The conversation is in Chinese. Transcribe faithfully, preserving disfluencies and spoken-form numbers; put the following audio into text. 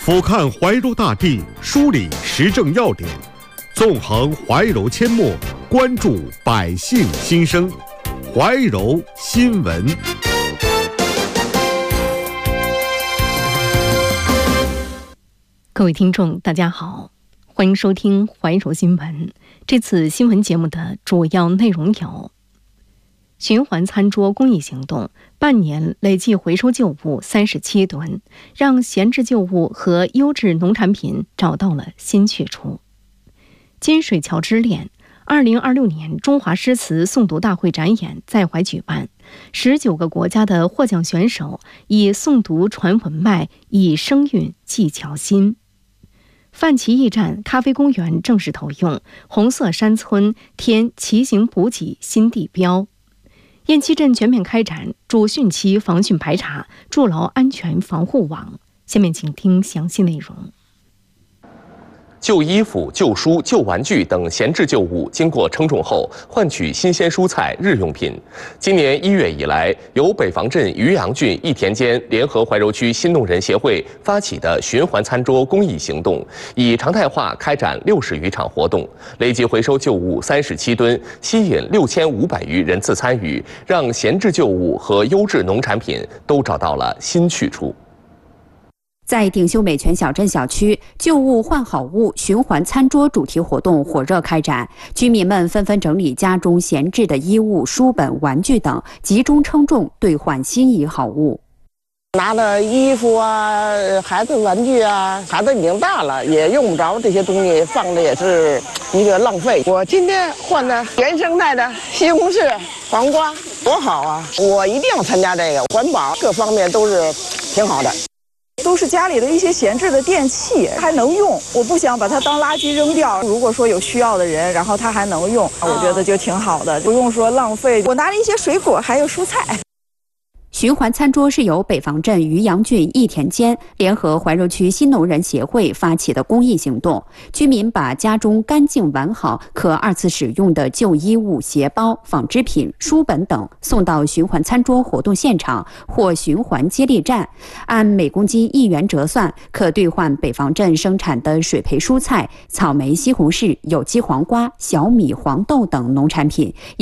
俯瞰怀柔大地，梳理时政要点，纵横怀柔阡陌，关注百姓心声。怀柔新闻。 各位听众，大家好，欢迎收听怀柔新闻。这次新闻节目的主要内容有：循环餐桌公益行动，半年累计回收旧物三十七吨，让闲置旧物和优质农产品找到了新去处。金水桥之恋二零二六年中华诗词诵读大会展演在怀举办，十九个国家的获奖选手以诵读传文脉，以声韵寄侨心。泛旗驿站咖啡公园正式投用，红色山村添骑行补给新地标。雁栖镇全面开展主汛期防汛排查，筑牢安全防护网。下面请听详细内容。 旧衣服、旧书、旧玩具等闲置旧物经过称重后，换取新鲜蔬菜、日用品。今年一月以来，由北防镇渔阳郡一田间联合怀柔区新农人协会发起的循环餐桌公益行动，以常态化开展六十余场活动，累计回收旧物三十七吨，吸引六千五百余人次参与，让闲置旧物和优质农产品都找到了新去处。 在鼎秀美泉小镇小区，旧物换好物循环餐桌主题活动火热开展，居民们纷纷整理家中闲置的衣物、书本、玩具等，集中称重兑换心仪好物。 拿了衣服啊、孩子玩具啊，孩子已经大了，也用不着这些东西，放着也是一个浪费。我今天换的原生态的西红柿、黄瓜，多好啊！我一定要参加这个，环保各方面都是挺好的。 都是家里的一些闲置的电器，还能用，我不想把它当垃圾扔掉。如果说有需要的人，然后它还能用，我觉得就挺好的，不用说浪费。我拿了一些水果，还有蔬菜。 循环餐桌是由北防镇渔阳郡一田间联合怀柔区新农人协会发起的公益行动。居民把家中干净完好、可二次使用的旧衣物、鞋包、纺织品、书本等送到循环餐桌活动现场或循环接力站，按每公斤一元折算，可兑换北防镇生产的水培蔬菜、草莓、西红柿、有机黄瓜、小米、黄豆等农产品。